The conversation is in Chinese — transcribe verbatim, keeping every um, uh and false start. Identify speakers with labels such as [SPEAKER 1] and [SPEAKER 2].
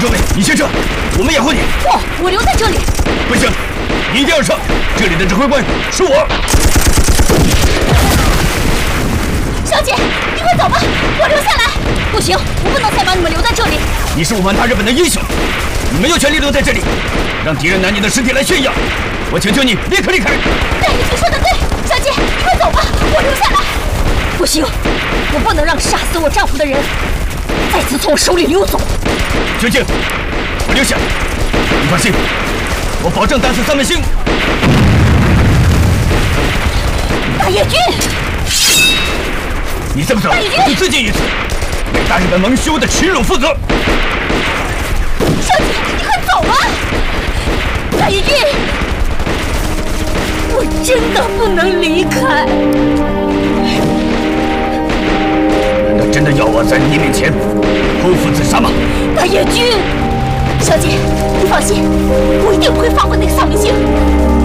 [SPEAKER 1] 中尉，你先撤，我们掩护你。
[SPEAKER 2] 不，我留在这里。
[SPEAKER 1] 不行，你一定要撤！这里的指挥官是我。
[SPEAKER 2] 小姐，你快走吧，我留下来。不行，我不能再把你们留在这里。
[SPEAKER 1] 你是我们大日本的英雄，你没有权利留在这里，让敌人拿你的尸体来炫耀。我请求你立刻离开。
[SPEAKER 2] 大爷，你说的对，小姐，你快走吧，我留下来。不行，我不能让杀死我丈夫的人再次从我手里溜走。
[SPEAKER 1] 绝境，我留下。你放心，我保证打死三门星。
[SPEAKER 2] 大野君，
[SPEAKER 1] 你这么走，
[SPEAKER 2] 我
[SPEAKER 1] 就自尽一次，为大日本蒙羞的耻辱负责。
[SPEAKER 2] 小姐，你快走吧！大野君，我真的不能离开。
[SPEAKER 1] 难道真的要我在你面前剖腹自杀吗？
[SPEAKER 2] 大野君，小姐，你放心，我一定不会放过那个丧明星。